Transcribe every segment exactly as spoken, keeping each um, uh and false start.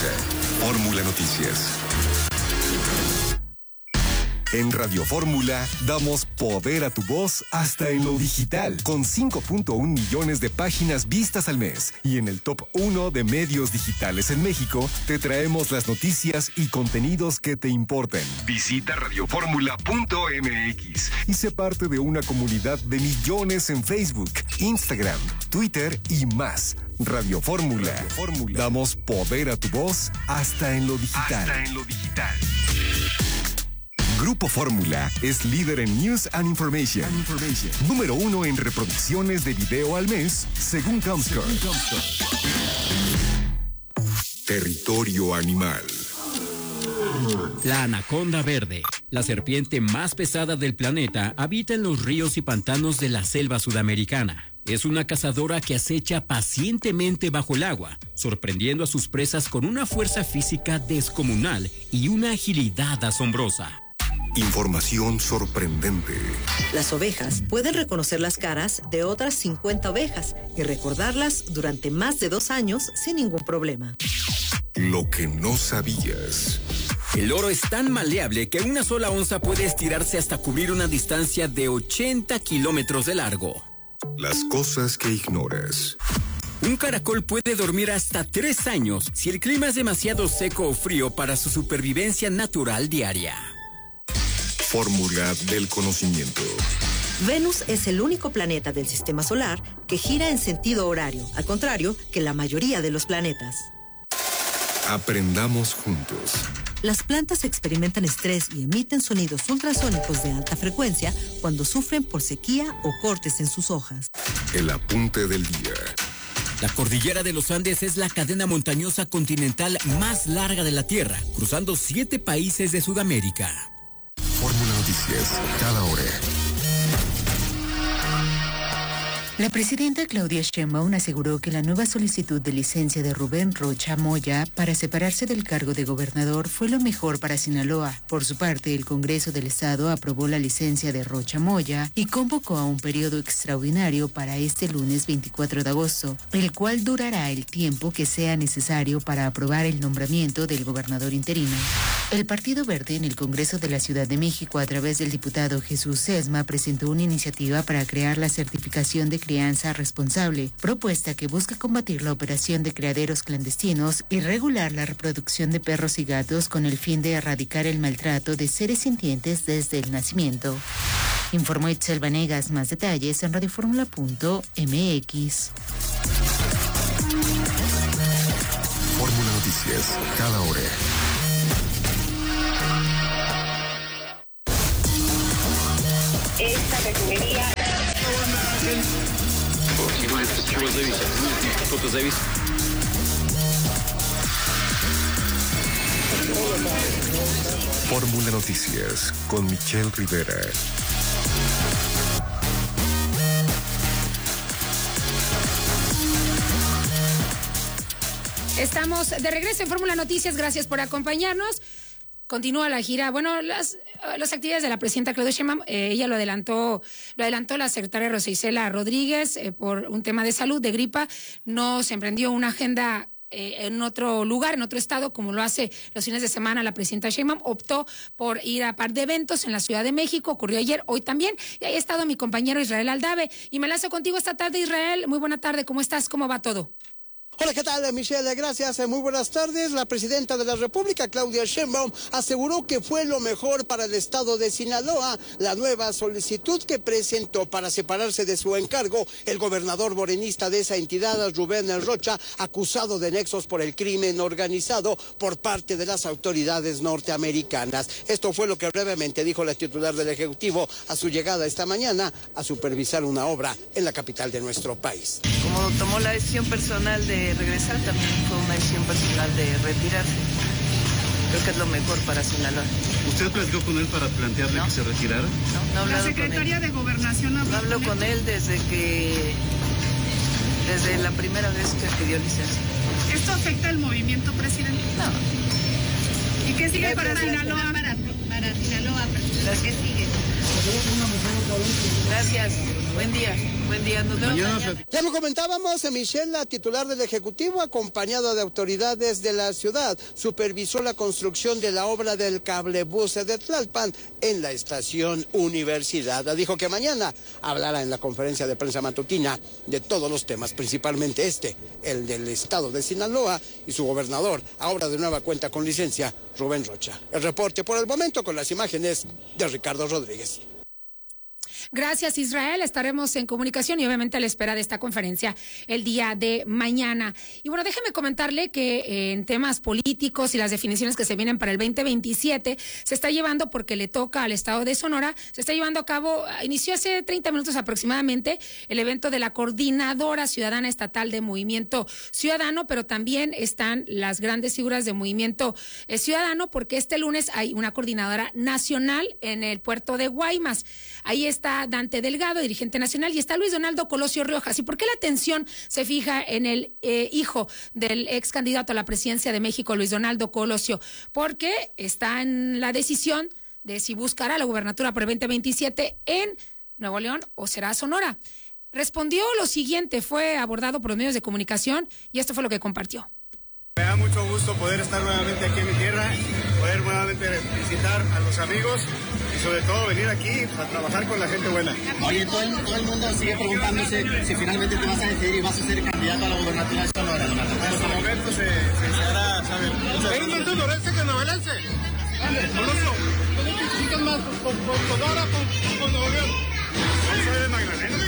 Televisa. Fórmula Noticias. En Radio Fórmula damos poder a tu voz hasta en lo digital, con cinco punto uno millones de páginas vistas al mes. Y en el top uno de medios digitales en México, te traemos las noticias y contenidos que te importan. Visita radioformula punto m x y sé parte de una comunidad de millones en Facebook, Instagram, Twitter y más. Radio Fórmula. Radio Fórmula. Damos poder a tu voz hasta en lo digital. Hasta en lo digital. Grupo Fórmula es líder en News and Information. And Information. Número uno en reproducciones de video al mes, según Comscore. Territorio animal. La anaconda verde, la serpiente más pesada del planeta, habita en los ríos y pantanos de la selva sudamericana. Es una cazadora que acecha pacientemente bajo el agua, sorprendiendo a sus presas con una fuerza física descomunal y una agilidad asombrosa. Información sorprendente. Las ovejas pueden reconocer las caras de otras cincuenta ovejas y recordarlas durante más de dos años sin ningún problema. Lo que no sabías. El loro es tan maleable que una sola onza puede estirarse hasta cubrir una distancia de ochenta kilómetros de largo. Las cosas que ignoras. Un caracol puede dormir hasta tres años si el clima es demasiado seco o frío para su supervivencia natural diaria. Fórmula del conocimiento. Venus es el único planeta del sistema solar que gira en sentido horario, al contrario que la mayoría de los planetas. Aprendamos juntos. Las plantas experimentan estrés y emiten sonidos ultrasónicos de alta frecuencia cuando sufren por sequía o cortes en sus hojas. El apunte del día. La cordillera de los Andes es la cadena montañosa continental más larga de la Tierra, cruzando siete países de Sudamérica. Fórmula Noticias, cada hora. La presidenta Claudia Sheinbaum aseguró que la nueva solicitud de licencia de Rubén Rocha Moya para separarse del cargo de gobernador fue lo mejor para Sinaloa. Por su parte, el Congreso del Estado aprobó la licencia de Rocha Moya y convocó a un periodo extraordinario para este lunes veinticuatro de agosto, el cual durará el tiempo que sea necesario para aprobar el nombramiento del gobernador interino. El Partido Verde en el Congreso de la Ciudad de México, a través del diputado Jesús Sesma, presentó una iniciativa para crear la certificación de crianza responsable, propuesta que busca combatir la operación de criaderos clandestinos y regular la reproducción de perros y gatos con el fin de erradicar el maltrato de seres sintientes desde el nacimiento. Informó Itzel Vanegas. Más detalles en radioformula punto m x. Fórmula Noticias, cada hora. Esta refinería. Fórmula Noticias con Michelle Rivera. Estamos de regreso en Fórmula Noticias, gracias por acompañarnos. Continúa la gira, bueno, las, las actividades de la presidenta Claudia Sheinbaum, eh, ella lo adelantó, lo adelantó la secretaria Rosa Isela Rodríguez eh, por un tema de salud, de gripa, no se emprendió una agenda eh, en otro lugar, en otro estado, como lo hace los fines de semana la presidenta Sheinbaum, optó por ir a par de eventos en la Ciudad de México, ocurrió ayer, hoy también, y ahí ha estado mi compañero Israel Aldave, y me enlazo contigo esta tarde, Israel, muy buena tarde, ¿cómo estás? ¿Cómo va todo? Hola, ¿qué tal, Michelle? Gracias, muy buenas tardes. La presidenta de la República, Claudia Sheinbaum, aseguró que fue lo mejor para el estado de Sinaloa la nueva solicitud que presentó para separarse de su encargo el gobernador morenista de esa entidad, Rubén Rocha, acusado de nexos por el crimen organizado por parte de las autoridades norteamericanas. Esto fue lo que brevemente dijo la titular del Ejecutivo a su llegada esta mañana a supervisar una obra en la capital de nuestro país. Como tomó la decisión personal de regresar, también fue una decisión personal de retirarse. Creo que es lo mejor para Sinaloa. ¿Usted platicó con él para plantearle ¿No? que se retirara? No, no he hablado La Secretaría con él. de Gobernación habló, no hablo con, con él. él desde que, desde la primera vez que pidió licencia. ¿Esto afecta el movimiento, presidente? No. ¿Y qué sigue Gracias, para Sinaloa? Para, para Sinaloa, ¿qué sigue? Gracias. Buen día, buen día. Nos vemos Mañana mañana. Ya lo comentábamos, Michelle, la titular del Ejecutivo, acompañada de autoridades de la ciudad, supervisó la construcción de la obra del cablebús de Tlalpan en la estación Universidad. Dijo que mañana hablará en la conferencia de prensa matutina de todos los temas, principalmente este, el del estado de Sinaloa y su gobernador, ahora de nueva cuenta con licencia, Rubén Rocha. El reporte por el momento con las imágenes de Ricardo Rodríguez. Gracias, Israel. Estaremos en comunicación y obviamente a la espera de esta conferencia el día de mañana. Y bueno, déjeme comentarle que eh, en temas políticos y las definiciones que se vienen para el veinte veintisiete se está llevando, porque le toca al estado de Sonora, se está llevando a cabo, inició hace treinta minutos aproximadamente, el evento de la Coordinadora Ciudadana Estatal de Movimiento Ciudadano, pero también están las grandes figuras de Movimiento eh, Ciudadano, porque este lunes hay una coordinadora nacional en el puerto de Guaymas. Ahí está Dante Delgado, dirigente nacional, y está Luis Donaldo Colosio Riojas. ¿Y por qué la atención se fija en el eh, hijo del ex candidato a la presidencia de México, Luis Donaldo Colosio? Porque está en la decisión de si buscará la gubernatura por el veinte veintisiete en Nuevo León o será Sonora. Respondió lo siguiente, fue abordado por los medios de comunicación y esto fue lo que compartió. Me da mucho gusto poder estar nuevamente aquí en mi tierra, poder nuevamente visitar a los amigos y sobre todo venir aquí a trabajar con la gente buena. Oye, todo el, todo el mundo sigue preguntándose si finalmente te vas a decidir y vas a ser candidato a la gubernatura de Sonora. En su momento se, se, se hará saber. ¿Eres más sonorense que novelense? Conozco. ¿Cómo te identificas más con, con, con Sonora o con, con Nuevo León? No soy de Magdalena.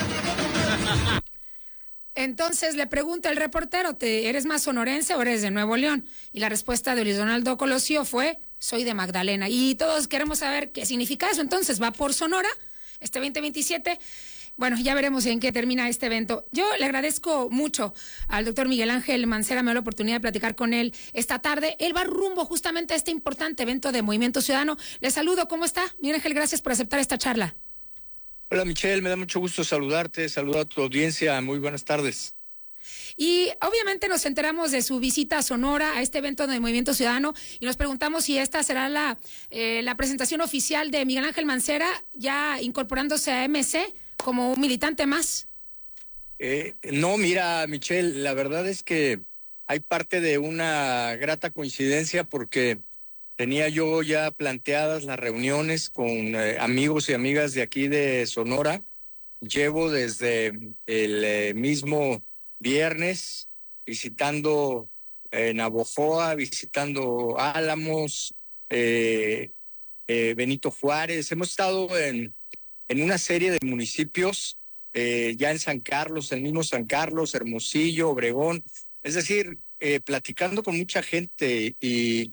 Entonces le pregunta el reportero, ¿te, ¿eres más sonorense o eres de Nuevo León? Y la respuesta de Luis Donaldo Colosio fue, soy de Magdalena. Y todos queremos saber qué significa eso. Entonces, ¿va por Sonora este veinte veintisiete? Bueno, ya veremos en qué termina este evento. Yo le agradezco mucho al doctor Miguel Ángel Mancera, me dio la oportunidad de platicar con él esta tarde. Él va rumbo justamente a este importante evento de Movimiento Ciudadano. Le saludo, ¿cómo está? Miguel Ángel, gracias por aceptar esta charla. Hola Michelle, me da mucho gusto saludarte, saludar a tu audiencia, muy buenas tardes. Y obviamente nos enteramos de su visita a Sonora, a este evento de Movimiento Ciudadano, y nos preguntamos si esta será la, eh, la presentación oficial de Miguel Ángel Mancera, ya incorporándose a M C como un militante más. Eh, no, mira Michelle, la verdad es que hay parte de una grata coincidencia porque tenía yo ya planteadas las reuniones con eh, amigos y amigas de aquí de Sonora. Llevo desde el eh, mismo viernes visitando eh, Navojoa, visitando Álamos, eh, eh, Benito Juárez. Hemos estado en, en una serie de municipios, eh, ya en San Carlos, el mismo San Carlos, Hermosillo, Obregón. Es decir, eh, platicando con mucha gente y...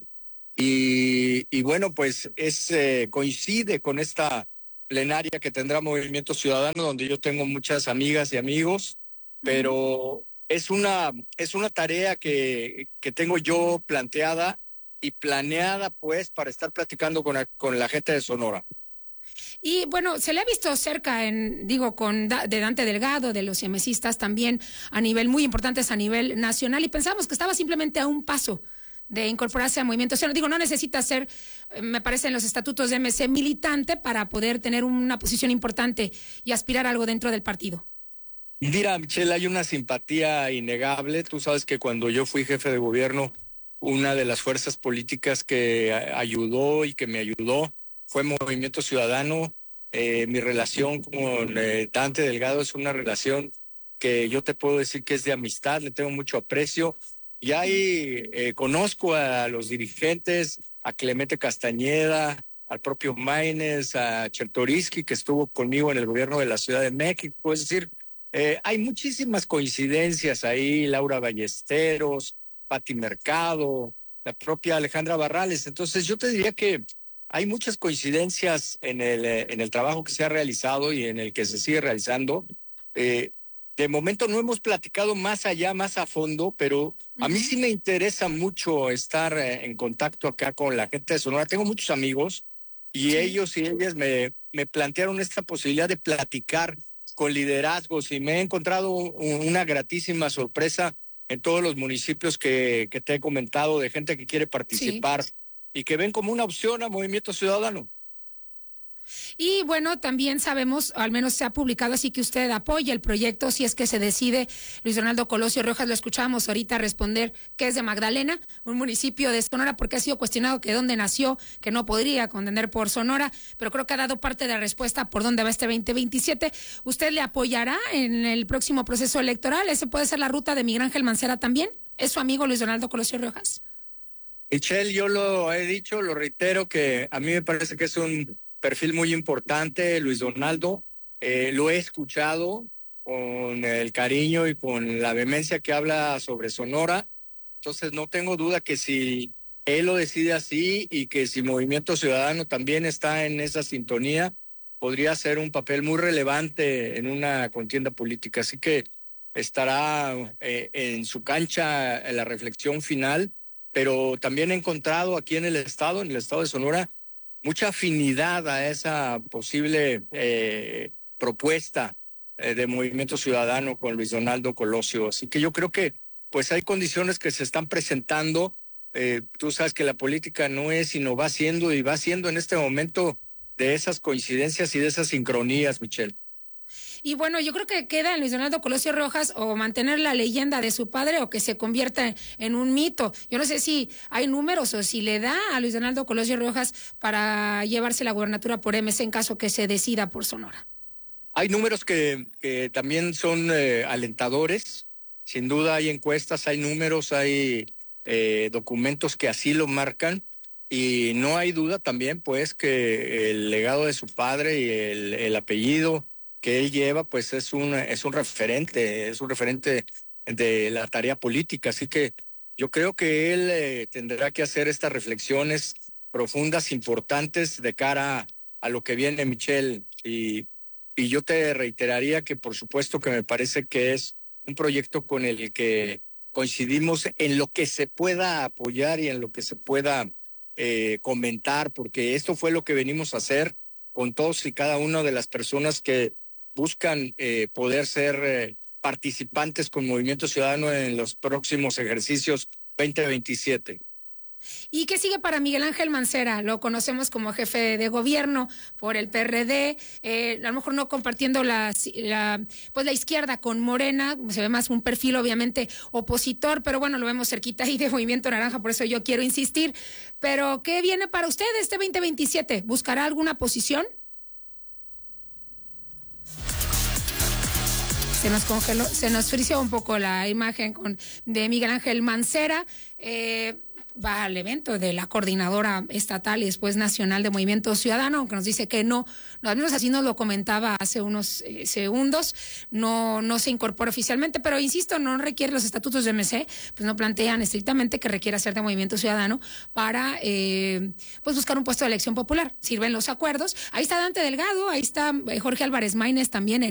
Y, y bueno, pues es eh, coincide con esta plenaria que tendrá Movimiento Ciudadano, donde yo tengo muchas amigas y amigos, pero es una, es una tarea que, que tengo yo planteada y planeada pues para estar platicando con la, con la gente de Sonora. Y bueno, se le ha visto cerca, en digo, con da, de Dante Delgado, de los IEMESistas también a nivel muy importantes a nivel nacional, y pensamos que estaba simplemente a un paso de incorporarse a Movimiento Ciudadano. Digo, no necesita ser, me parece en los estatutos de M C, militante para poder tener una posición importante y aspirar a algo dentro del partido. Mira, Michelle, hay una simpatía innegable. Tú sabes que cuando yo fui jefe de gobierno, una de las fuerzas políticas que ayudó y que me ayudó fue Movimiento Ciudadano. Eh, mi relación con eh, Dante Delgado es una relación que yo te puedo decir que es de amistad, le tengo mucho aprecio. Y ahí eh, conozco a los dirigentes, a Clemente Castañeda, al propio Maínez, a Chertoriski, que estuvo conmigo en el gobierno de la Ciudad de México. Es decir, eh, hay muchísimas coincidencias ahí, Laura Ballesteros, Pati Mercado, la propia Alejandra Barrales. Entonces yo te diría que hay muchas coincidencias en el, en el trabajo que se ha realizado y en el que se sigue realizando. Eh, De momento no hemos platicado más allá, más a fondo, pero a mí sí me interesa mucho estar en contacto acá con la gente de Sonora. Tengo muchos amigos y sí. ellos y ellas me, me plantearon esta posibilidad de platicar con liderazgos y me he encontrado una gratísima sorpresa en todos los municipios que, que te he comentado, de gente que quiere participar sí. y que ven como una opción a Movimiento Ciudadano. Y bueno, también sabemos, al menos se ha publicado, así que usted apoya el proyecto si es que se decide. Luis Donaldo Colosio Riojas, lo escuchamos ahorita responder que es de Magdalena, un municipio de Sonora, porque ha sido cuestionado que dónde nació, que no podría contender por Sonora, pero creo que ha dado parte de la respuesta por dónde va este veinte veintisiete. ¿Usted le apoyará en el próximo proceso electoral? ¿Ese puede ser la ruta de Miguel Ángel Mancera también? ¿Es su amigo Luis Donaldo Colosio Riojas? Michelle, yo lo he dicho, lo reitero, que a mí me parece que es un perfil muy importante, Luis Donaldo. Eh, lo he escuchado con el cariño y con la vehemencia que habla sobre Sonora. Entonces no tengo duda que si él lo decide así y que si Movimiento Ciudadano también está en esa sintonía, podría ser un papel muy relevante en una contienda política. Así que estará eh, en su cancha en la reflexión final, pero también he encontrado aquí en el estado, en el estado de Sonora, mucha afinidad a esa posible eh, propuesta eh, de Movimiento Ciudadano con Luis Donaldo Colosio. Así que yo creo que pues hay condiciones que se están presentando. Eh, tú sabes que la política no es, sino va siendo, y va siendo en este momento de esas coincidencias y de esas sincronías, Michelle. Y bueno, yo creo que queda en Luis Donaldo Colosio Riojas o mantener la leyenda de su padre o que se convierta en un mito. Yo no sé si hay números o si le da a Luis Donaldo Colosio Riojas para llevarse la gubernatura por M C en caso que se decida por Sonora. Hay números que, que también son eh, alentadores. Sin duda hay encuestas, hay números, hay eh, documentos que así lo marcan. Y no hay duda también, pues, que el legado de su padre y el, el apellido que él lleva, pues es un, es un referente, es un referente de la tarea política. Así que yo creo que él eh, tendrá que hacer estas reflexiones profundas, importantes de cara a lo que viene, Michelle. Y, y yo te reiteraría que por supuesto que me parece que es un proyecto con el que coincidimos en lo que se pueda apoyar y en lo que se pueda eh, comentar, porque esto fue lo que venimos a hacer con todos y cada una de las personas que buscan eh, poder ser eh, participantes con Movimiento Ciudadano en los próximos ejercicios veinte veintisiete. ¿Y qué sigue para Miguel Ángel Mancera? Lo conocemos como jefe de gobierno por el P R D, eh, a lo mejor no compartiendo la, la, pues la izquierda con Morena, se ve más un perfil obviamente opositor, pero bueno, lo vemos cerquita ahí de Movimiento Naranja, por eso yo quiero insistir. Pero, ¿qué viene para usted este veinte veintisiete? ¿Buscará alguna posición? Se nos congeló, se nos frició un poco la imagen con, de Miguel Ángel Mancera. Eh, va al evento de la coordinadora estatal y después nacional de Movimiento Ciudadano, aunque nos dice que no, al menos así nos lo comentaba hace unos eh, segundos, no, no se incorpora oficialmente, pero insisto, no requiere los estatutos de M C, pues no plantean estrictamente que requiera ser de Movimiento Ciudadano para eh, pues buscar un puesto de elección popular. Sirven los acuerdos. Ahí está Dante Delgado, ahí está Jorge Álvarez Maínez también.